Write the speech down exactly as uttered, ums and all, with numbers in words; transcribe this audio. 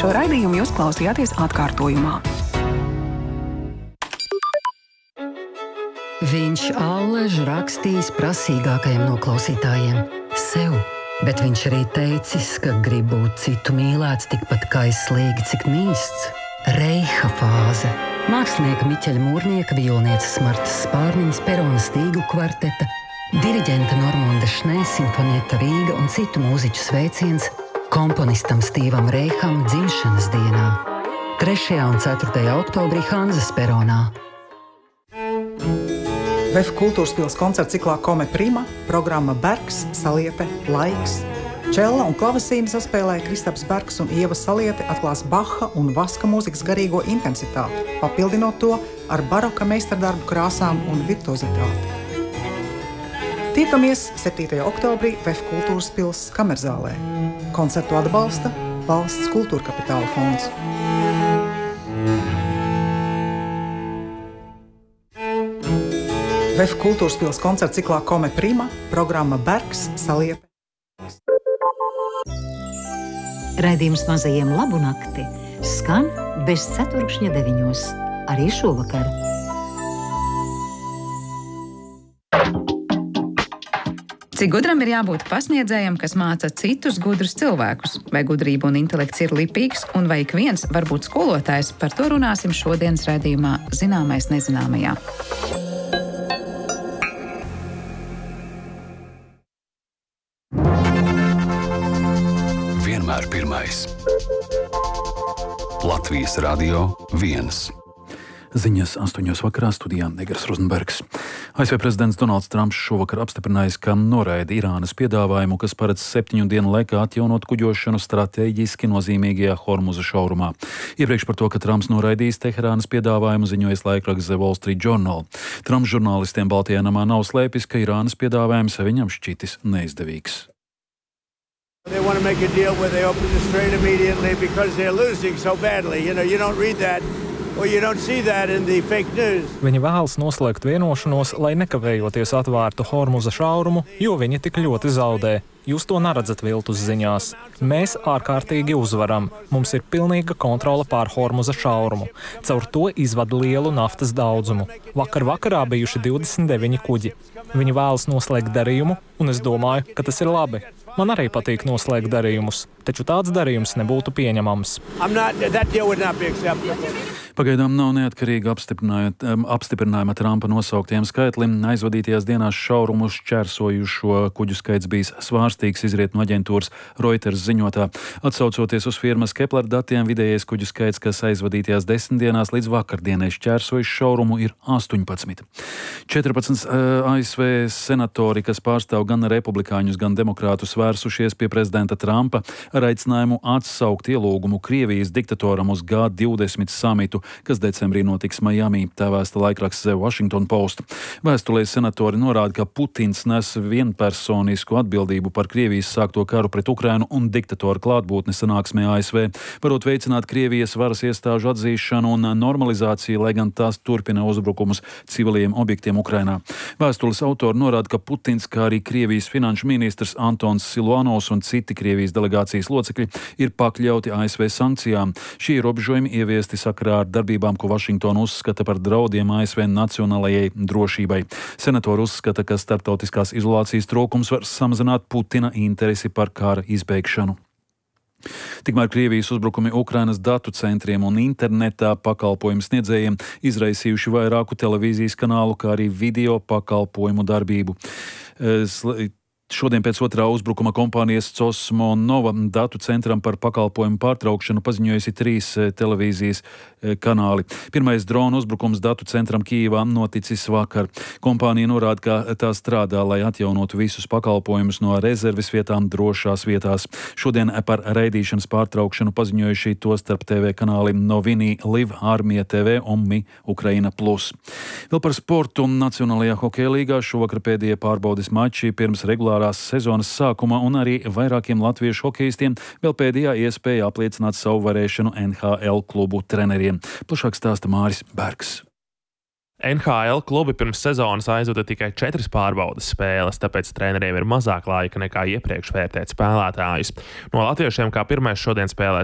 Šo raidījumu jūs klausījāties atkārtojumā. Viņš allaž rakstījis prasīgākajiem no klausītājiem sev, bet viņš arī teicis, ka grib būt citu mīlēts tikpat kaislīgi, cik mīsts. Reiha fāze. Mākslinieka Miķeļa Mūrnieka, violnieces Martas Spārniņas, Perona Stīgu kvarteta, diriģenta Normonda Šnē, Simfonieta Rīga un citu mūziķu sveiciens komponistam Stīvam Reiham dzimšanas dienā. trešajā un ceturtajā oktobrī Hanzas peronā. Vef kultūras pils koncerta ciklā Kome Prima, programma Bergs, Saliete, Laiks. Čella un klavesīni saspēlēja Kristaps Bergs un Ieva Saliete atklās Baha un Vaska mūzikas garīgo intensitāti, papildinot to ar baroka meistardarbu krāsām un virtuozitāti. Tiekamies septītajā oktobrī Vef kultūras pils Kamerzālē. Koncertu atbalsta Valsts kultūra kapitāla fonds. Vef kultūras pils koncerta ciklā Kome Prima, programma Bergs, Saliete. Raidījums Mazajiem labu nakti skan bez ceturkšņa deviņos, arī šovakar. Cik gudram ir jābūt pasniedzējam, kas māca citus gudrus cilvēkus? Vai gudrība un intelekts ir lipīgs, un vai ik viens var būt skolotājs? Par to runāsim šodienas raidījumā Zināmais nezināmajā. Vienmēr pirmais. Latvijas Radio viens. Ziņas astoņos vakarā studijā Negras Rozenbergs. A S V prezidents Donalds Trumps šovakar apstiprinājis, ka noraida Irānas piedāvājumu, kas paredz septiņu dienu laikā atjaunot kuģošanu strateģiski nozīmīgajā Hormuza šaurumā. Iepriekš par to, ka Trumps noraidījis Teherānas piedāvājumu, ziņojas laikraksts The Wall Street Journal. Trumps žurnālistiem Baltajā namā nav slēpis, ka Irānas piedāvājums viņam šķitis neizdevīgs. They want to make a deal where they open the strait immediately because they're losing so badly. You know, you don't read that or you don't see that in the fake news. Viņi vēlas noslēgt vienošanos, lai nekavējoties atvērtu Hormuza šaurumu, jo viņi tik ļoti zaudē. Jūs to neredzat viltus ziņās. Mēs ārkārtīgi uzvaram. Mums ir pilnīga kontrole pār Hormuza šaurumu. Caur to izvada lielu naftas daudzumu. Vakar vakarā bijuši divdesmit deviņi kuģi. Viņi vēlas noslēgt darījumu, un es domāju, ka tas ir labi. Man arī patīk noslēgt darījumus, taču tāds darījums nebūtu pieņemams. Pagaidām nav neatkarīga apstiprinājuma Trumpa nosauktiem skaitlim. Aizvadītajās dienās šaurumu šķērsojušo kuģu skaits bijis svārstīgs, izriet no aģentūras Reuters ziņotā. Atsaucoties uz firmas Kepler datiem, vidējais kuģu skaits, kas aizvadītajās desmit dienās līdz vakardienai šķērsojuši šaurumu, ir astoņpadsmit. četrpadsmit A S V senatori, kas pārstāv gan republikāņus, gan demokrātus, vērsušies pie prezidenta Trumpa ar aicinājumu atsaukt ielūgumu Krievijas diktatoram uz G divdesmit samitu, kas decembrī notiks Miami, tā vēsta laikraksts The Washington Post. Vēstulē senatori norāda, ka Putins nes vienpersonisku atbildību par Krievijas sākto karu pret Ukrainu un diktatora klātbūtni sanāksmē A S V, varot veicināt Krievijas varas iestāžu atzīšanu un normalizāciju, lai gan tās turpina uzbrukumus civiliem objektiem Ukrainā. Vēstules autori norāda, ka Putins, kā arī Krievijas finanšu ministrs Antons Siluanovs un citi Krievijas delegācijas locekļi ir pakļauti A S V sankcijām. Šie ierobežojumi ieviesti sakarā ar darbībām, ko Vašingtona uzskata par draudiem A S V nacionālajai drošībai. Senatori uzskata, ka starptautiskās izolācijas trūkums var samazināt Putina interesi par kara izbeigšanu. Tikmēr Krievijas uzbrukumi Ukrainas datu centriem un internetā pakalpojumu sniedzējiem izraisījuši vairāku televīzijas kanālu, kā arī video pakalpojumu darbību. Sl- Šodien pēc otrā uzbrukuma kompānijas Cosmo Nova datu centram par pakalpojumu pārtraukšanu paziņojusi trīs televīzijas kanāli. Pirmais drona uzbrukums datu centram Kijivā noticis vakar. Kompānija norāda, ka tā strādā, lai atjaunotu visus pakalpojumus no rezerves vietām drošās vietās. Šodien par raidīšanas pārtraukšanu paziņojuši to starp T V kanāli Novini, Liv, Armija T V un Mi Ukraina plus. Vēl par sportu Nacionālajā hokeja līgā šovakar pēdējie pārbaudes mači pirms regulārās sezonas sākuma un arī vairākiem latviešu hokejistiem vēl pēdējā iespēja apliecināt savu varēšanu N H L klubu treneriem. Plašāk stāsta Māris Bergs. N H L klubi pirms sezonas aizvada tikai četras pārbaudes spēles, tāpēc treneriem ir mazāk laika nekā iepriekš vērtēt spēlētājus. No latviešiem kā pirmais šodien spēlēs